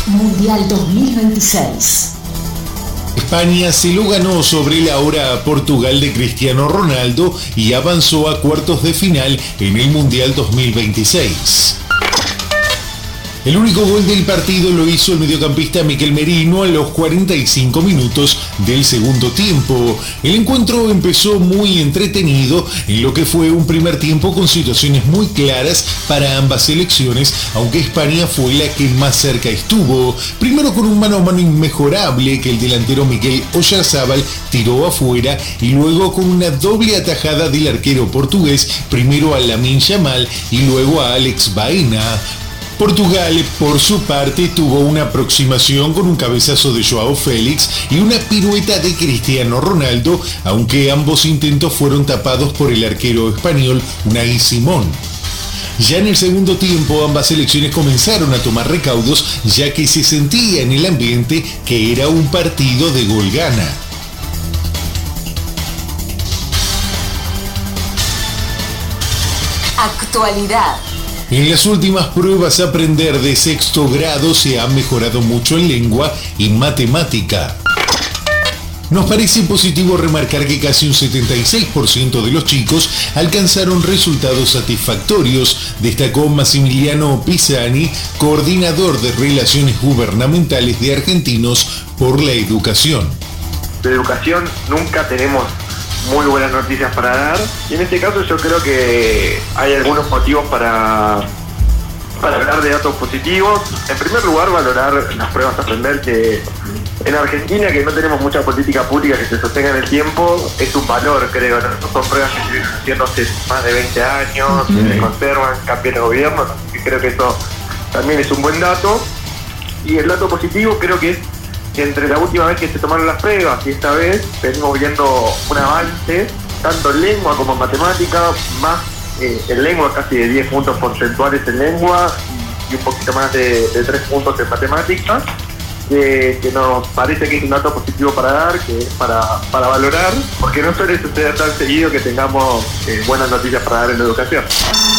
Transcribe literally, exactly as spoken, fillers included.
Mundial dos mil veintiséis. España se lo ganó sobre la hora Portugal de Cristiano Ronaldo y avanzó a cuartos de final en el Mundial dos mil veintiséis. El único gol del partido lo hizo el mediocampista Mikel Merino a los cuarenta y cinco minutos del segundo tiempo. El encuentro empezó muy entretenido en lo que fue un primer tiempo con situaciones muy claras para ambas selecciones, aunque España fue la que más cerca estuvo. Primero con un mano a mano inmejorable que el delantero Mikel Oyarzabal tiró afuera y luego con una doble atajada del arquero portugués, primero a Lamine Yamal y luego a Alex Baena. Portugal, por su parte, tuvo una aproximación con un cabezazo de Joao Félix y una pirueta de Cristiano Ronaldo, aunque ambos intentos fueron tapados por el arquero español Unai Simón. Ya en el segundo tiempo, ambas selecciones comenzaron a tomar recaudos, ya que se sentía en el ambiente que era un partido de gol-gana. Actualidad. En las últimas pruebas aprender de sexto grado se ha mejorado mucho en lengua y matemática. Nos parece positivo remarcar que casi un setenta y seis por ciento de los chicos alcanzaron resultados satisfactorios, destacó Massimiliano Pisani, coordinador de Relaciones Gubernamentales de Argentinos por la Educación. De educación nunca tenemos muy buenas noticias para dar, y en este caso yo creo que hay algunos motivos para, para hablar de datos positivos. En primer lugar, valorar las pruebas a aprender, que en Argentina, que no tenemos mucha política pública que se sostenga en el tiempo, es un valor, creo, ¿no? Son pruebas que siguen haciéndose más de veinte años, uh-huh. que se conservan, cambian el gobierno, así que creo que eso también es un buen dato. Y el dato positivo creo que es que entre la última vez que se tomaron las pruebas y esta vez venimos viendo un avance tanto en lengua como en matemática, más eh, en lengua casi de diez puntos porcentuales en lengua y un poquito más de, de tres puntos en matemática, que, que nos parece que es un dato positivo para dar, que es para, para valorar, porque no suele suceder tan seguido que tengamos eh, buenas noticias para dar en la educación.